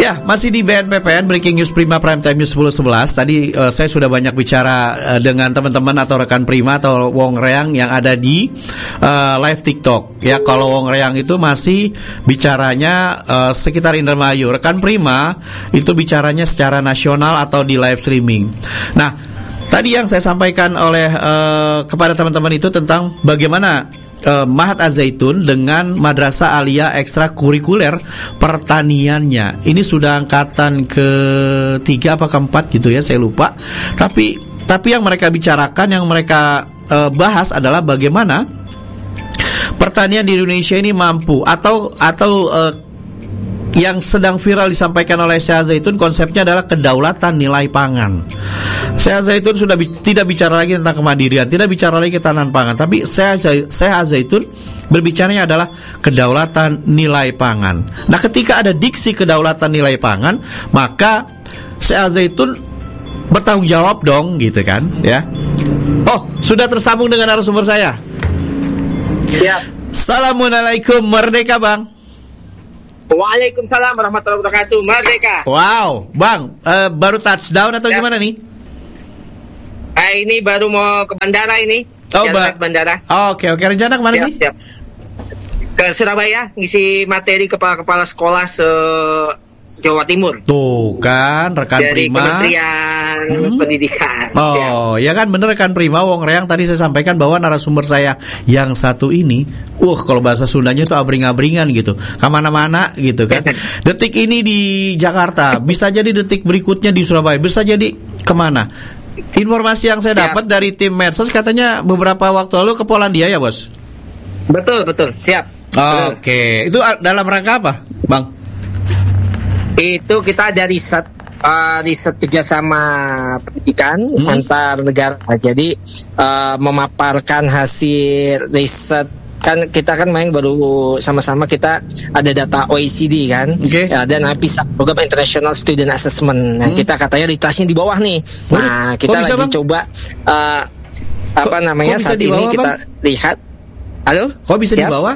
Ya, masih di BNPPN Breaking News Prima Prime Time News 10.11. Tadi saya sudah banyak bicara dengan teman-teman atau rekan Prima atau Wong Reang yang ada di live TikTok. Ya, kalau Wong Reang itu masih bicaranya sekitar Indramayu. Rekan Prima itu bicaranya secara nasional atau di live streaming. Nah, tadi yang saya sampaikan oleh kepada teman-teman itu tentang bagaimana Mahat Az-Zaitun dengan Madrasah Aliyah ekstrakurikuler pertaniannya. Ini sudah angkatan ke-3 apa ke-4 gitu ya, saya lupa. Tapi yang mereka bicarakan, yang mereka bahas adalah bagaimana pertanian di Indonesia ini mampu atau yang sedang viral disampaikan oleh Syekh Az-Zaitun, konsepnya adalah kedaulatan nilai pangan. Syekh Az-Zaitun sudah tidak bicara lagi tentang kemandirian, tidak bicara lagi ketahanan pangan, tapi Syekh Az-Zaitun berbicaranya adalah kedaulatan nilai pangan. Nah, ketika ada diksi kedaulatan nilai pangan, maka Syekh Az-Zaitun bertanggung jawab dong, gitu kan, ya. Oh, sudah tersambung dengan narasumber saya. Ya. Assalamualaikum, Merdeka, Bang. Waalaikumsalam warahmatullahi wabarakatuh. Merdeka. Wow, Bang, baru touchdown atau gimana nih? Ini baru mau ke bandara ini. Oh, bandara. Oke. Rencana kemana sih? Siap. Ke Surabaya, ngisi materi kepala sekolah Jawa Timur. Tuh kan, rekan dari Prima. Kementerian Pendidikan. Oh, ya kan bener rekan Prima, Wong Reang tadi saya sampaikan bahwa narasumber saya yang satu ini, kalau bahasa Sundanya itu abring-abringan gitu, kemana-mana gitu kan. Detik ini di Jakarta, bisa jadi detik berikutnya di Surabaya, bisa jadi kemana. Informasi yang saya dapat dari tim medsos katanya beberapa waktu lalu ke Polandia ya, Bos? Betul, siap. Oke. Itu dalam rangka apa, Bang? Itu kita ada riset kerjasama pendidikan antar negara. Jadi memaparkan hasil riset, kan kita kan baru sama-sama kita ada data OECD kan, ya, dan PISA Program International Student Assessment. Nah, kita katanya literasinya di bawah nih. Nah, kita lagi coba saat ini bawah, kita lihat. Halo? Kok bisa di bawah?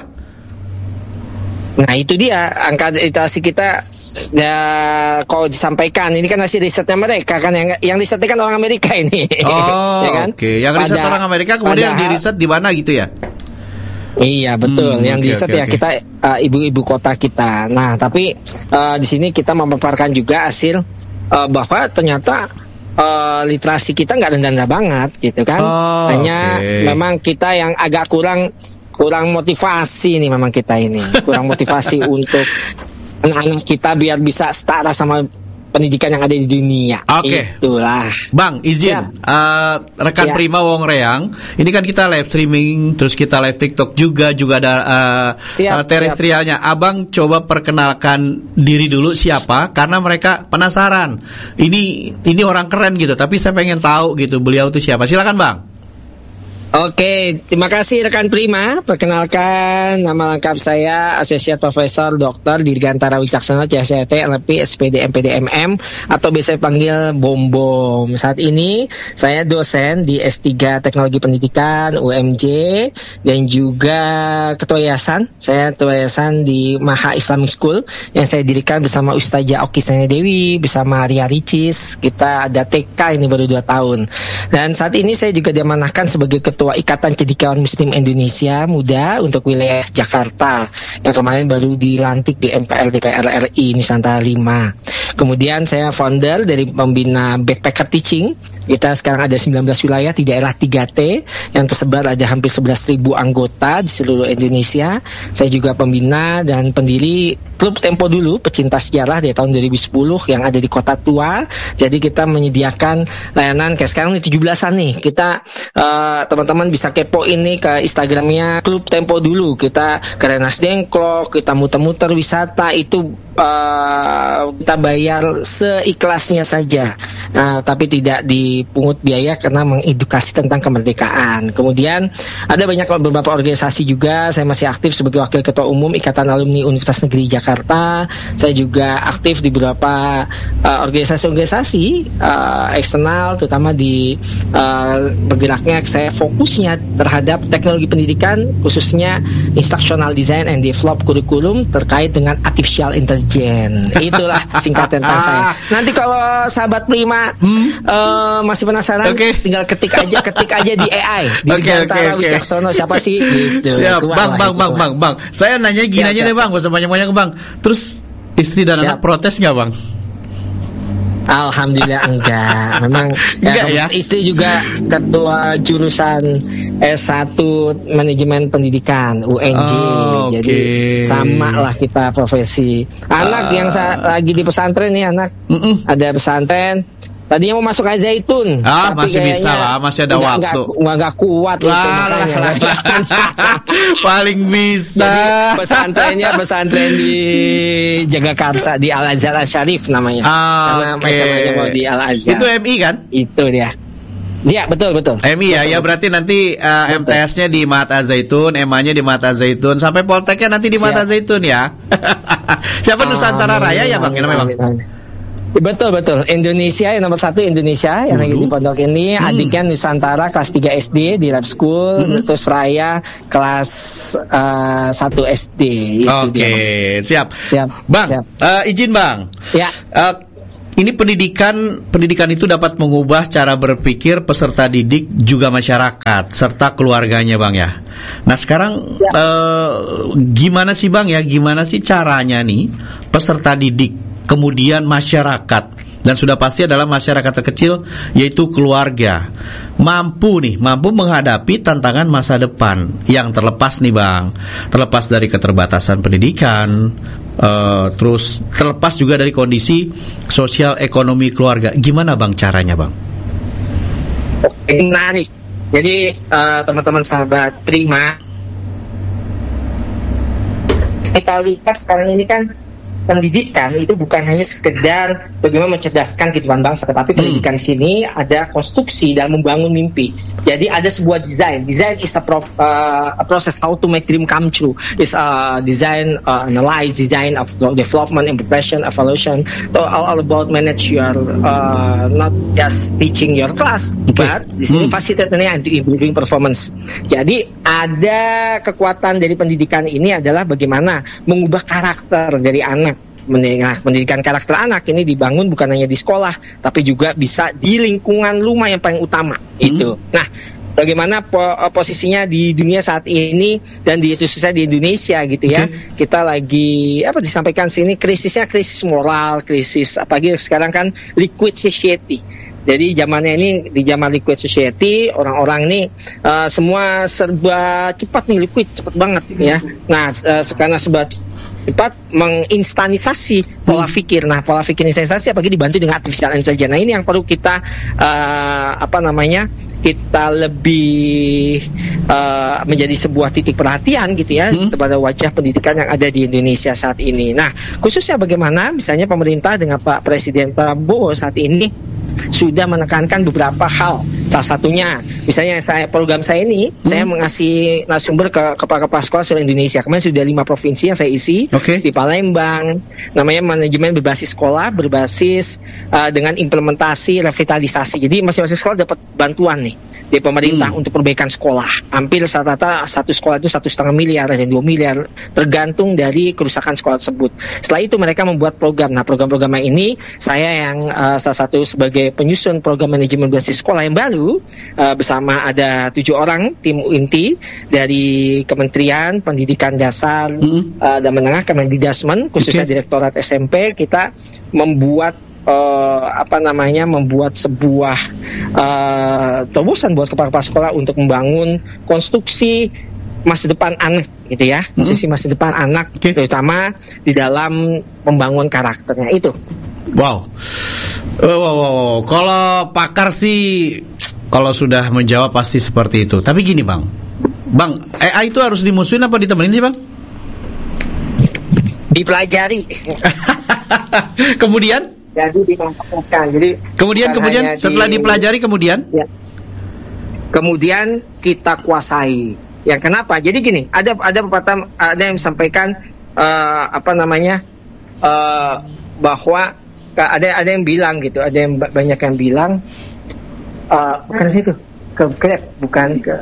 Nah, itu dia angka literasi kita. Ya, kalau disampaikan ini kan hasil risetnya mereka kan, yang risetnya kan orang Amerika ini. Oh, ya kan? Oke. Yang riset orang Amerika kemudian di riset di mana gitu ya? Iya, betul. Yang riset ya kita ibu-ibu kota kita. Nah, tapi di sini kita memaparkan juga hasil bahwa ternyata literasi kita nggak rendah banget gitu kan. Hanya memang kita yang agak kurang motivasi nih, memang kita ini kurang motivasi untuk anak-anak kita biar bisa setara sama pendidikan yang ada di dunia. Oke. Itulah. Bang, izin rekan Prima Wong Reang, ini kan kita live streaming, terus kita live TikTok juga ada terestrialnya. Abang coba perkenalkan diri dulu siapa, karena mereka penasaran. Ini orang keren gitu, tapi saya pengen tahu gitu beliau itu siapa. Silakan, Bang. Oke, terima kasih rekan Prima. Perkenalkan, nama lengkap saya Asosiat Profesor Dr. Dirgantara Wicaksono, CST, LP, SPD, MPD, MM, atau biasa panggil Bom. Saat ini saya dosen di S3 Teknologi Pendidikan UMJ dan juga ketua yayasan. Saya ketua yayasan di Maha Islamic School yang saya dirikan bersama Ustazah Oki Sanya Dewi, bersama Ria Ricis. Kita ada TK ini baru 2 tahun. Dan saat ini saya juga diamanahkan sebagai ketua Ikatan Cendekiawan Muslim Indonesia Muda untuk wilayah Jakarta yang kemarin baru dilantik di MPR DPR RI Nusantara 5. Kemudian saya founder dari pembina Backpacker Teaching. Kita sekarang ada 19 wilayah di daerah 3T yang tersebar, ada hampir 11.000 anggota di seluruh Indonesia. Saya juga pembina dan pendiri Klub Tempo Dulu, pecinta sejarah dari tahun 2010 yang ada di Kota Tua. Jadi kita menyediakan layanan kayak sekarang nih 17-an nih. Kita teman-teman bisa kepo ini ke Instagramnya Klub Tempo Dulu. Kita ke Rengas Dengklok, kita muter-muter wisata itu kita bayar seikhlasnya saja, tapi tidak dipungut biaya karena mengedukasi tentang kemerdekaan. Kemudian ada banyak beberapa organisasi juga. Saya masih aktif sebagai Wakil Ketua Umum Ikatan Alumni Universitas Negeri Jakarta Jakarta. Saya juga aktif di beberapa organisasi-organisasi eksternal, terutama di bergeraknya saya fokusnya terhadap teknologi pendidikan, khususnya instructional design and develop kurikulum terkait dengan artificial intelligence. Itulah singkatan tentang saya. Nanti kalau sahabat Prima masih penasaran, tinggal ketik aja di AI di Dirgantara Wicaksono siapa sih gitu. Siap. Bang. Saya nanya gini aja deh Bang, gak usah banyak-banyak Bang. Terus istri dan anak protes nggak Bang? Alhamdulillah enggak. Memang ya. Istri juga ketua jurusan S1 Manajemen Pendidikan UNJ. Jadi sama lah kita profesi. Anak yang lagi di pesantren nih, anak ada pesantren. Tadinya mau masuk Al-Zaitun, tapi masih bisa lah, masih ada waktu. Nggak kuat itu makanya. Paling bisa. Jadi pesantren di Jagakarsa di Al-Azhar Al-Syarif namanya. Karena masanya mau di Al-Azhar. Itu MI kan? Itu dia. Ya betul. MI ya berarti nanti MTS-nya di Mahat Al-Zaitun, MA-nya di Mahat Al-Zaitun, sampai Polteknya nanti di Mahat Al-Zaitun ya. Siapa Nusantara Raya ya Bang? Namanya Bang? Betul. Indonesia yang nomor 1 Indonesia yang lagi di pondok ini. Adiknya Nusantara kelas 3 SD di Lab School, terus Raya kelas 1 SD. Oke, siap. Bang, siap. Izin Bang. Ya. Ini pendidikan itu dapat mengubah cara berpikir peserta didik juga masyarakat serta keluarganya Bang ya. Nah sekarang gimana sih Bang ya? Gimana sih caranya nih peserta didik kemudian masyarakat, dan sudah pasti adalah masyarakat terkecil yaitu keluarga, mampu menghadapi tantangan masa depan yang terlepas nih Bang, terlepas dari keterbatasan pendidikan, terus terlepas juga dari kondisi sosial ekonomi keluarga. Gimana Bang caranya Bang? Menarik. Jadi teman-teman sahabat Prima, kita lihat sekarang ini kan pendidikan itu bukan hanya sekedar bagaimana mencerdaskan kehidupan bangsa, tetapi pendidikan di sini ada konstruksi dan membangun mimpi. Jadi ada sebuah desain. Design is a process how to make dream come true. Is a design, analyze, design of development, impression, evaluation. So all about manage your not just teaching your class, but di sini fasilitatornya untuk improving performance. Jadi ada kekuatan dari pendidikan ini adalah bagaimana mengubah karakter dari anak. Pendidikan karakter anak ini dibangun bukan hanya di sekolah, tapi juga bisa di lingkungan rumah yang paling utama itu. Nah, bagaimana posisinya di dunia saat ini dan di khususnya di Indonesia gitu ya. Kita lagi disampaikan sini krisis moral, krisis apalagi sekarang kan liquid society. Jadi zamannya ini di zaman liquid society, orang-orang ini semua serba cepat nih, liquid cepat banget ya. Nah, karena serba cepat menginstanisasi pola pikir. Nah, pola pikir instanisasi apalagi dibantu dengan artificial intelligence. Nah, ini yang perlu kita kita lebih menjadi sebuah titik perhatian gitu ya kepada wajah pendidikan yang ada di Indonesia saat ini. Nah, khususnya bagaimana misalnya pemerintah dengan Pak Presiden Prabowo saat ini sudah menekankan beberapa hal. Salah satunya, misalnya program saya ini, saya mengasih narasumber ke kepala sekolah seluruh Indonesia. Kemarin sudah 5 provinsi yang saya isi di Palembang. Namanya manajemen berbasis sekolah, berbasis dengan implementasi revitalisasi. Jadi masing-masing sekolah dapat bantuan nih dari pemerintah untuk perbaikan sekolah. Hampir rata-rata satu sekolah itu 1,5 miliar dan 2 miliar tergantung dari kerusakan sekolah tersebut. Setelah itu mereka membuat program. Nah, program-programnya ini saya yang salah satu sebagai penyusun program manajemen berbasis sekolah yang baru bersama ada 7 orang tim inti dari Kementerian Pendidikan Dasar dan Menengah Kemendikbudrismen khususnya Direktorat SMP. Kita membuat membuat sebuah terobosan buat kepala sekolah untuk membangun konstruksi masa depan anak gitu ya, sisi masa depan anak terutama di dalam membangun karakternya itu. Wow. Kalau pakar sih kalau sudah menjawab pasti seperti itu. Tapi gini Bang, AI itu harus dimusuhin apa ditemenin sih Bang? Dipelajari. Kemudian? Jadi dimanfaatkan. Jadi kemudian setelah dipelajari kemudian? Ya. Kemudian kita kuasai. Yang kenapa? Jadi gini, ada pepatah, ada yang sampaikan bahwa ada yang bilang gitu, ada yang banyak yang bilang bukan situ ke Grab, bukan ke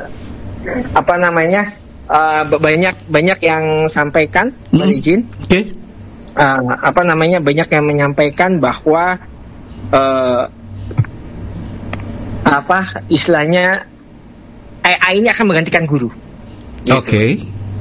banyak yang sampaikan izin. Oke. Banyak yang menyampaikan bahwa istilahnya AI ini akan menggantikan guru. Gitu. Oke.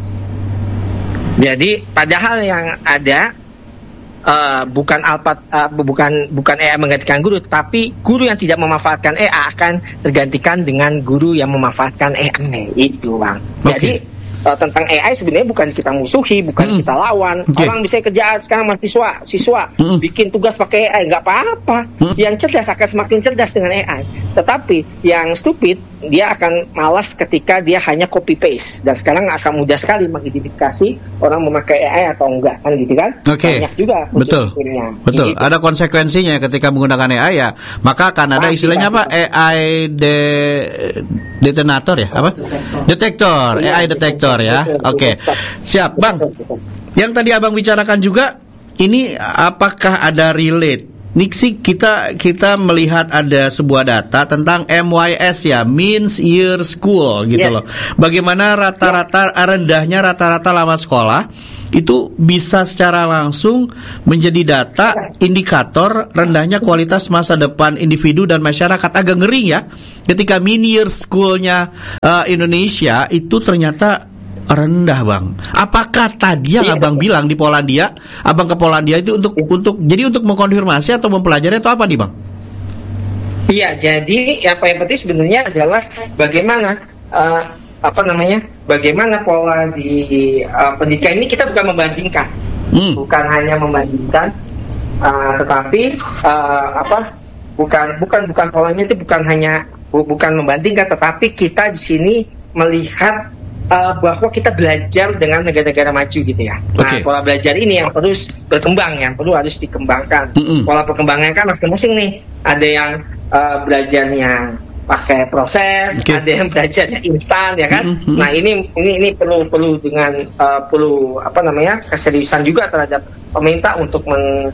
Jadi padahal yang ada bukan AI menggantikan guru, tapi guru yang tidak memanfaatkan AI akan tergantikan dengan guru yang memanfaatkan AI. Itu, Bang. Okay. Jadi tentang AI sebenarnya bukan kita musuhi, bukan kita lawan. Okay. Orang bisa kerja sekarang siswa bikin tugas pakai AI, nggak apa-apa. Yang cerdas akan semakin cerdas dengan AI. Tetapi yang stupid, dia akan malas ketika dia hanya copy paste. Dan sekarang akan mudah sekali mengidentifikasi orang memakai AI atau enggak, kan gitu kan? Okay. Banyak juga. Betul. Gitu. Ada konsekuensinya ketika menggunakan AI ya. Maka akan ada istilahnya apa? AI detonator ya? Apa? Detektor. AI detektor ya. Oke. Siap, Bang. Yang tadi Abang bicarakan juga, ini apakah ada relate? Nixi, kita melihat ada sebuah data tentang MYS ya, means year school gitu loh. Bagaimana rendahnya rata-rata lama sekolah itu bisa secara langsung menjadi data indikator rendahnya kualitas masa depan individu dan masyarakat. Agak ngeri ya, ketika mean year schoolnya Indonesia itu ternyata rendah, Bang. Apakah tadi yang Abang bilang di Polandia, Abang ke Polandia itu untuk mengkonfirmasi atau mempelajari atau apa nih, Bang? Iya, jadi yang paling penting sebenarnya adalah bagaimana bagaimana pola di pendidikan ini. Kita bukan membandingkan, bukan hanya membandingkan, tetapi bukan polanya itu bukan membandingkan, tetapi kita di sini melihat bahwa kita belajar dengan negara-negara maju gitu ya. Nah, pola belajar ini yang terus berkembang, yang harus dikembangkan. Pola perkembangannya kan masing-masing nih. Ada yang belajarnya pakai proses, ada yang belajarnya instan ya kan. Nah, ini perlu dengan keseriusan juga terhadap pemerintah untuk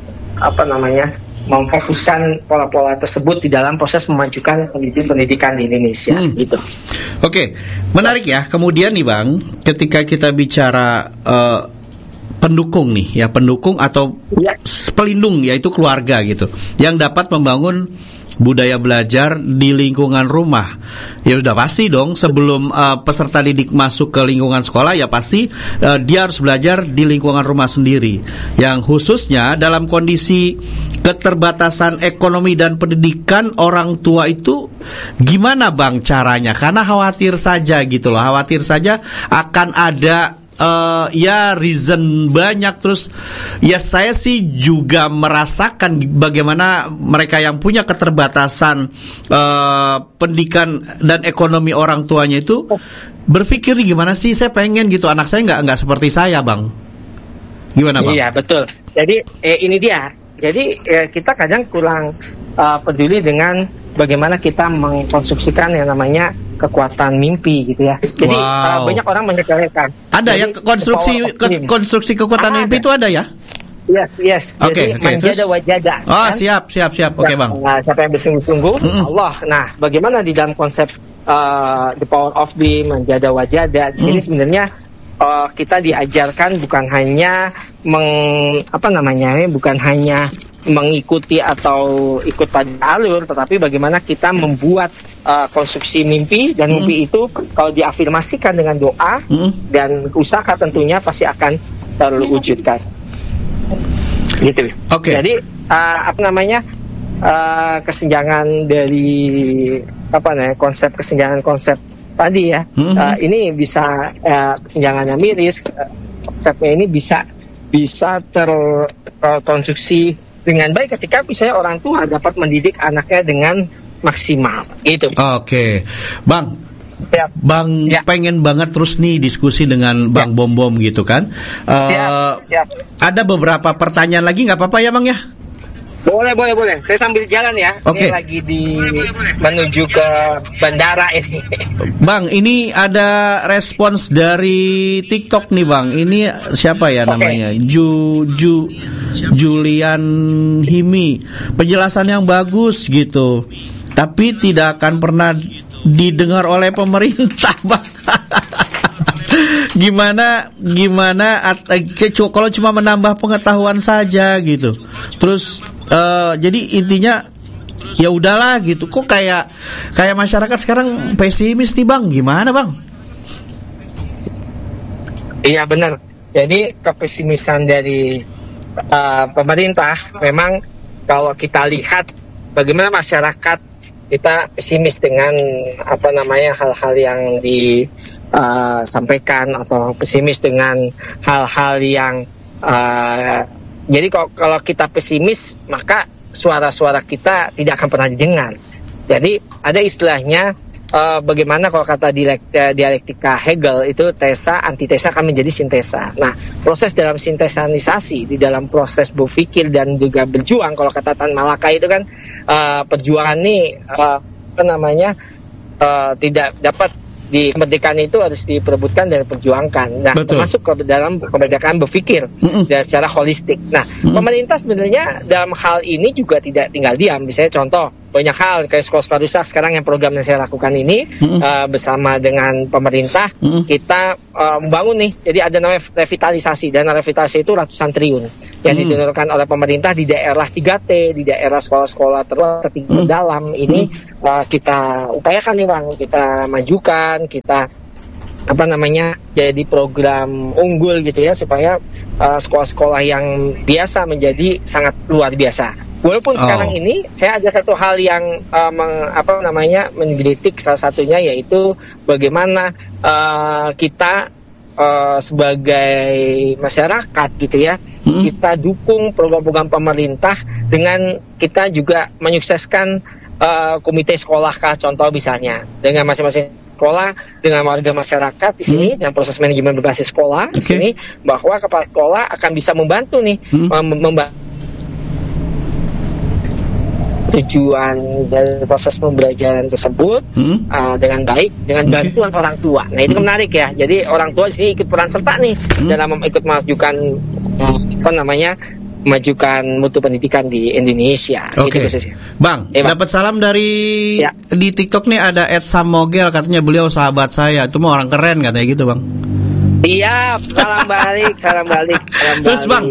memfokuskan pola-pola tersebut di dalam proses memajukan pendidikan di Indonesia gitu. Oke, menarik ya. Kemudian nih, Bang, ketika kita bicara pendukung nih ya, pendukung atau pelindung, yaitu keluarga gitu, yang dapat membangun budaya belajar di lingkungan rumah. Ya udah pasti dong, sebelum peserta didik masuk ke lingkungan sekolah ya pasti dia harus belajar di lingkungan rumah sendiri. Yang khususnya dalam kondisi keterbatasan ekonomi dan pendidikan, orang tua itu gimana, Bang, caranya? Karena khawatir saja gitu loh, khawatir saja akan ada reason banyak. Terus ya saya sih juga merasakan bagaimana mereka yang punya keterbatasan pendidikan dan ekonomi orang tuanya itu berpikir gimana sih, saya pengen gitu anak saya nggak seperti saya, Bang. Gimana, Bang? Iya, betul. Jadi ini dia. Jadi kita kadang kurang peduli dengan bagaimana kita mengkonsumsikan yang namanya kekuatan mimpi gitu ya. Jadi banyak orang menyepelekan. Ada ya konstruksi kekuatan mimpi itu ada ya? Yes. Jadi manjada wajada. Oh, kan? Siap. Oke, Bang. Nah, siapa yang bersungguh-sungguh, insyaallah. Nah, bagaimana di dalam konsep the power of being, manjada wajada, di sini sebenarnya kita diajarkan bukan hanya bukan hanya mengikuti atau ikut pada alur, tetapi bagaimana kita membuat konstruksi mimpi, dan mimpi itu kalau diafirmasikan dengan doa dan usaha tentunya pasti akan terwujudkan. Gitu. Jadi kesenjangan dari konsep tadi ya, ini bisa kesenjangannya miris, konsepnya ini bisa terkonstruksi dengan baik ketika misalnya orang tua dapat mendidik anaknya dengan maksimal. Itu. Oke, Bang. Bang pengen banget terus nih diskusi dengan Bang Bom gitu kan. Siap. Ada beberapa pertanyaan lagi, nggak apa-apa ya, Bang ya? Boleh. Saya sambil jalan ya. Oke. Ini lagi menuju ke bandara ini. Bang, ini ada respons dari TikTok nih Bang. Ini siapa ya namanya? Julian Himi. Penjelasan yang bagus gitu. Tapi tidak akan pernah didengar oleh pemerintah Bang. Gimana kalau cuma menambah pengetahuan saja gitu. Terus jadi intinya ya udahlah gitu. Kok kayak masyarakat sekarang pesimis nih Bang. Gimana Bang? Iya benar. Jadi kepesimisan dari pemerintah memang kalau kita lihat bagaimana masyarakat kita pesimis dengan hal-hal yang disampaikan atau pesimis dengan hal-hal yang jadi kalau kita pesimis maka suara-suara kita tidak akan pernah didengar. Jadi ada istilahnya bagaimana kalau kata dialektika Hegel itu tesa antitesa akan menjadi sintesa. Nah, proses dalam sintesanisasi di dalam proses berpikir dan juga berjuang, kalau kata Tan Malaka itu kan perjuangan ini tidak dapat di kemerdekaan itu harus diperebutkan dan diperjuangkan. Nah, termasuk ke dalam kemerdekaan berpikir dan secara holistik. Nah, pemerintah sebenarnya dalam hal ini juga tidak tinggal diam. Misalnya contoh, banyak hal kayak sekolah-sekolah rusak sekarang yang program yang saya lakukan ini bersama dengan pemerintah kita membangun nih. Jadi ada namanya revitalisasi. Dana revitalisasi itu ratusan triliun yang didonorkan oleh pemerintah di daerah 3T, di daerah sekolah-sekolah terdalam ini kita upayakan nih Bang, kita majukan, kita jadi program unggul gitu ya supaya sekolah-sekolah yang biasa menjadi sangat luar biasa. Walaupun sekarang ini saya ada satu hal yang menggelitik, salah satunya yaitu bagaimana kita sebagai masyarakat gitu ya, kita dukung program-program pemerintah dengan kita juga menyukseskan komite sekolah kah, contoh misalnya dengan masing-masing sekolah dengan warga masyarakat di sini dan proses manajemen berbasis sekolah di sini, bahwa kepala sekolah akan bisa membantu nih membantu tujuan dari proses pembelajaran tersebut dengan baik dengan bantuan orang tua. Nah itu menarik ya. Jadi orang tua di sini ikut peran serta nih dalam ikut memajukan memajukan mutu pendidikan di Indonesia. Oke. Gitu, Bang, dapat salam dari di TikTok nih ada Ed Samogel, katanya beliau sahabat saya. Itu mah orang keren katanya gitu Bang. Iya, salam balik. Terus Bang,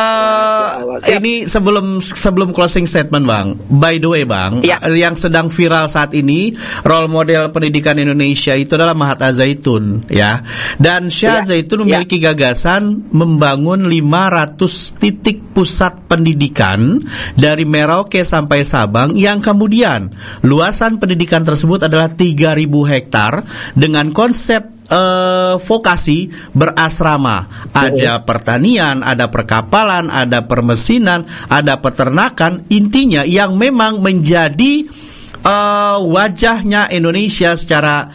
ini sebelum closing statement Bang, by the way Bang, yang sedang viral saat ini role model pendidikan Indonesia itu adalah Mahat Al-Zaitun ya. Dan Syah Zaitun memiliki gagasan membangun 500 titik pusat pendidikan dari Merauke sampai Sabang, yang kemudian luasan pendidikan tersebut adalah 3.000 hektar dengan konsep vokasi berasrama. Ada pertanian, ada perkapalan, ada permesinan, ada peternakan. Intinya yang memang menjadi wajahnya Indonesia secara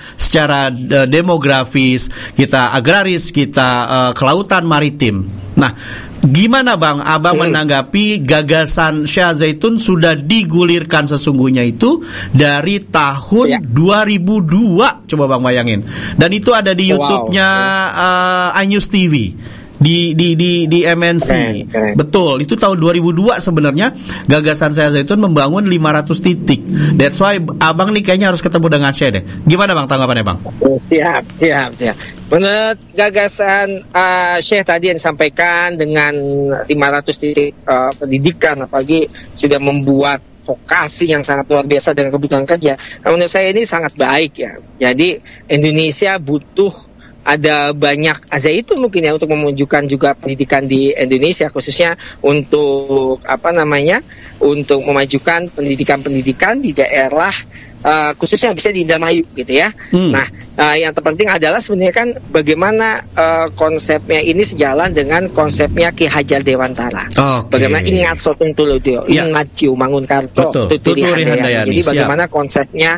demografis, kita agraris, kita kelautan maritim. Nah, gimana Bang, Abang menanggapi gagasan Syah Zaitun sudah digulirkan sesungguhnya itu dari tahun 2002, coba Bang bayangin. Dan itu ada di YouTube-nya iNews TV. Di MNC. Keren. Betul, itu tahun 2002 sebenarnya gagasan Syah Zaitun membangun 500 titik. That's why Abang nih kayaknya harus ketemu dengan Syah deh. Gimana Bang tanggapannya Bang? Siap. Menurut gagasan Syekh tadi yang disampaikan dengan 500 titik pendidikan, apalagi sudah membuat vokasi yang sangat luar biasa dengan kebutuhan kerja, menurut saya ini sangat baik ya. Jadi Indonesia butuh ada banyak zaitun mungkin ya untuk memajukan juga pendidikan di Indonesia, khususnya untuk untuk memajukan pendidikan di daerah khususnya bisa di Indramayu gitu ya. Nah, yang terpenting adalah sebenarnya kan bagaimana konsepnya ini sejalan dengan konsepnya Ki Hajar Dewantara. Bagaimana ingat Sotong Tulodo, ingat Ciu Mangunkarto, Tuturi Handayani. Jadi bagaimana konsepnya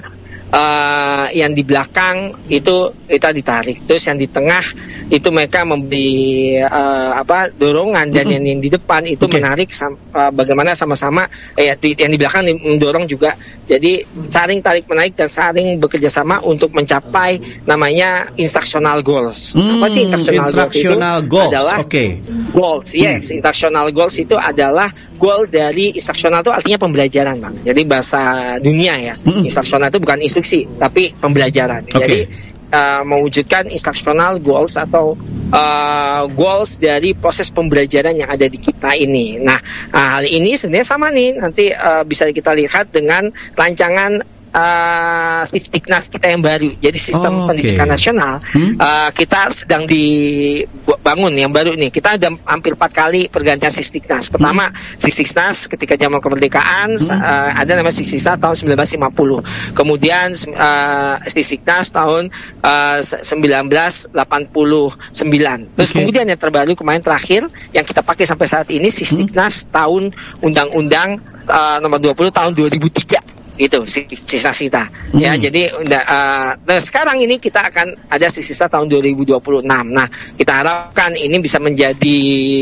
yang di belakang itu kita ditarik, terus yang di tengah itu mereka memberi dorongan, dan yang di depan itu menarik bagaimana sama-sama yang di belakang mendorong juga. Jadi saling tarik menarik dan saling bekerja sama untuk mencapai namanya instructional goals. Apa sih instructional goals? Adalah goals. Yes, instructional goals itu adalah goal dari instructional itu artinya pembelajaran, Bang. Jadi bahasa dunia ya. Instructional itu bukan instruksi, tapi pembelajaran. Jadi mewujudkan instructional goals atau goals dari proses pembelajaran yang ada di kita ini. Nah, hal ini sebenarnya sama nih, nanti bisa kita lihat dengan rancangan Sisdiknas kita yang baru. Jadi sistem pendidikan nasional kita sedang dibangun yang baru nih. Kita ada hampir 4 kali pergantian Sisdiknas. Pertama Sisdiknas ketika zaman kemerdekaan, ada nama Sisdiknas tahun 1950. Kemudian Sisdiknas tahun 1989. Terus kemudian yang terbaru kemarin terakhir yang kita pakai sampai saat ini Sisdiknas tahun Undang-Undang nomor 20 tahun 2003. Itu sisa kita ya. Jadi nah sekarang ini kita akan ada sisa tahun 2026. Nah, kita harapkan ini bisa menjadi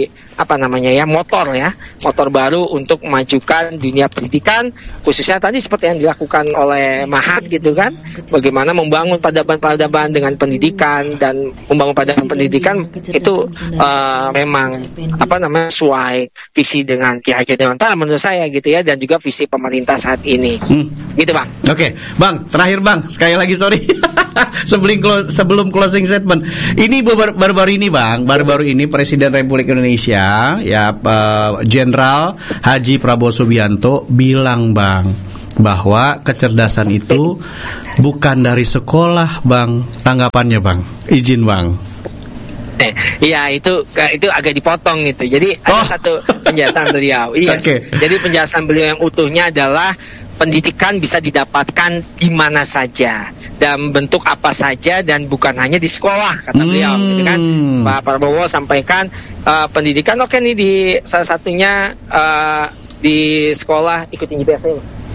motor baru untuk memajukan dunia pendidikan, khususnya tadi seperti yang dilakukan oleh Mahat gitu kan, bagaimana membangun peradaban dengan pendidikan, dan membangun peradaban pendidikan itu memang sesuai visi dengan Ki Hajar Dewantara menurut saya gitu ya, dan juga visi pemerintah saat ini. Gitu, Bang. Oke, Bang, terakhir Bang, sekali lagi sorry. sebelum closing statement. Ini baru-baru ini Presiden Republik Indonesia ya Jenderal Haji Prabowo Subianto bilang, Bang, bahwa kecerdasan itu bukan dari sekolah, Bang. Tanggapannya, Bang. Izin, Bang. Iya, itu agak dipotong gitu. Jadi ada satu penjelasan beliau. Iya. Jadi penjelasan beliau yang utuhnya adalah pendidikan bisa didapatkan di mana saja, dalam bentuk apa saja, dan bukan hanya di sekolah, kata beliau gitu kan. Pak Prabowo sampaikan pendidikan nih di salah satunya di sekolah, ikutin GPS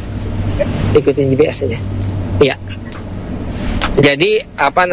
aja. Iya. Jadi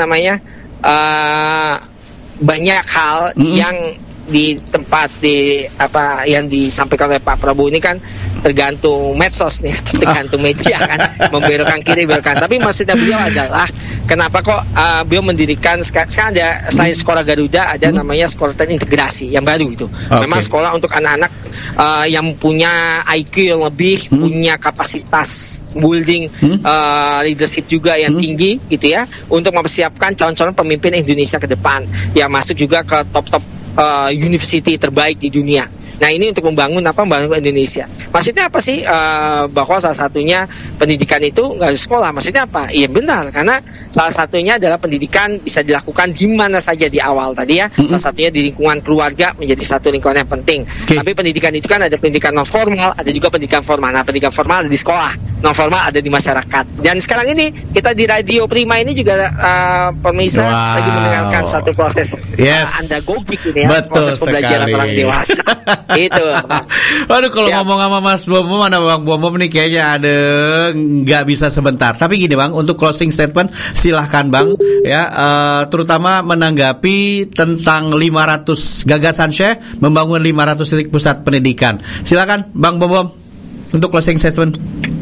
banyak hal yang di tempat yang disampaikan oleh Pak Prabowo ini kan tergantung medsos nih, tergantung media kan, membelokkan kiri, belokkan. Tapi maksudnya beliau adalah kenapa kok beliau mendirikan sekarang ada selain sekolah Garuda ada namanya sekolah terintegrasi yang baru itu. Memang sekolah untuk anak-anak yang punya IQ yang lebih, punya kapasitas building leadership juga yang tinggi gitu ya, untuk mempersiapkan calon-calon pemimpin Indonesia ke depan yang masuk juga ke top-top university terbaik di dunia. Nah, ini untuk membangun Indonesia. Maksudnya apa sih? Bahwa salah satunya pendidikan itu nggak harus sekolah. Maksudnya apa? Iya benar, karena salah satunya adalah pendidikan bisa dilakukan di mana saja di awal tadi ya. Salah satunya di lingkungan keluarga menjadi satu lingkungan yang penting. Tapi pendidikan itu kan ada pendidikan non formal, ada juga pendidikan formal. Nah, pendidikan formal ada di sekolah, non formal ada di masyarakat. Dan sekarang ini kita di Radio Prima ini juga pemirsa lagi mendengarkan satu proses andagogik ini ya, betul, proses pembelajaran orang dewasa. Itu. Waduh, kalau ngomong sama Mas Bomo, mana Bang Bomo nih kayaknya ada nggak bisa sebentar. Tapi gini, Bang, untuk closing statement silahkan, Bang, ya, terutama menanggapi tentang 500 gagasan Syekh membangun 500 titik pusat pendidikan. Silakan, Bang Bomo, untuk closing statement.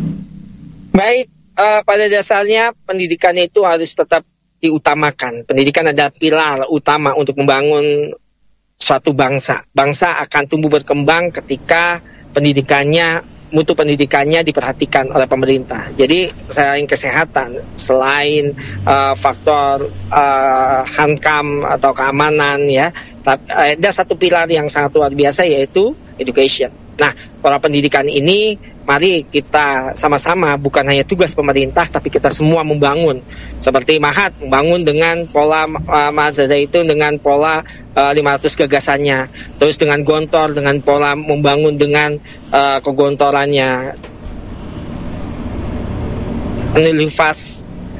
Baik, pada dasarnya pendidikan itu harus tetap diutamakan. Pendidikan adalah pilar utama untuk membangun suatu bangsa. Bangsa akan tumbuh berkembang ketika mutu pendidikannya diperhatikan oleh pemerintah. Jadi selain kesehatan, selain faktor hankam atau keamanan ya, ada satu pilar yang sangat luar biasa, yaitu education. Nah, pola pendidikan ini mari kita sama-sama, bukan hanya tugas pemerintah, tapi kita semua membangun. Seperti Mahat membangun dengan pola Mahat Zaitun dengan pola 500 gagasannya. Terus dengan Gontor dengan pola membangun dengan kegontorannya. Universitas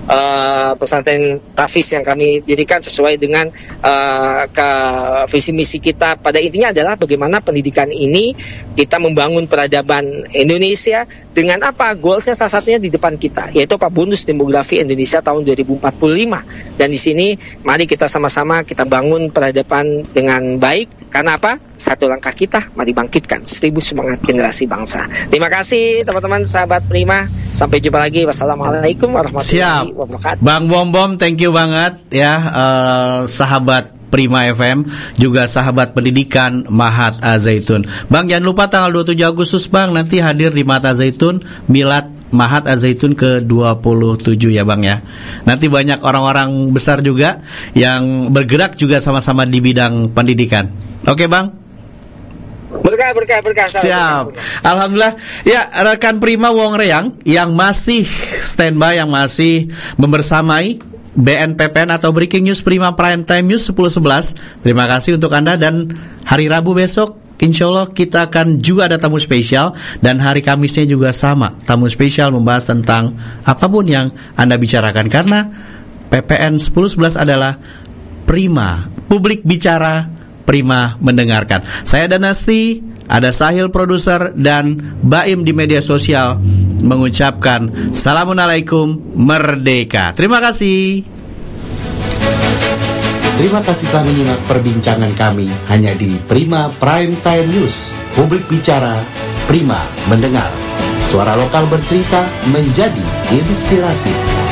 pesantren Tahfiz yang kami dirikan sesuai dengan ke visi misi kita. Pada intinya adalah bagaimana pendidikan ini kita membangun peradaban Indonesia dengan apa? Goalsnya salah satunya di depan kita, yaitu apa? Bonus demografi Indonesia tahun 2045. Dan di sini mari kita sama-sama kita bangun peradaban dengan baik. Karena apa? Satu langkah kita, mari bangkitkan 1000 semangat generasi bangsa. Terima kasih teman-teman sahabat Prima. Sampai jumpa lagi. Wassalamualaikum warahmatullahi wabarakatuh. Bang Bom Bom, thank you banget ya, sahabat Prima FM, juga sahabat pendidikan Mahat Al-Zaitun. Bang, jangan lupa tanggal 27 Agustus Bang, nanti hadir di Mahat Al-Zaitun, Milad Mahat Al-Zaitun ke-27 ya Bang ya. Nanti banyak orang-orang besar juga yang bergerak juga sama-sama di bidang pendidikan. Oke Bang? Berkah. Siap. Alhamdulillah. Ya, rekan Prima Wong Reang yang masih standby, yang masih membersamai BNPPN atau Breaking News Prima Prime Time News 10.11. Terima kasih untuk Anda, dan hari Rabu besok insya Allah kita akan juga ada tamu spesial, dan hari Kamisnya juga sama, tamu spesial membahas tentang apapun yang Anda bicarakan, karena PPN 10.11 adalah Prima, publik bicara, Prima mendengarkan. Saya Danasti, ada Sahil produser, dan Baim di media sosial mengucapkan Assalamualaikum, merdeka. Terima kasih. Terima kasih telah menyimak perbincangan kami hanya di Prima Prime Time News. Publik bicara, Prima mendengar. Suara lokal bercerita menjadi inspirasi.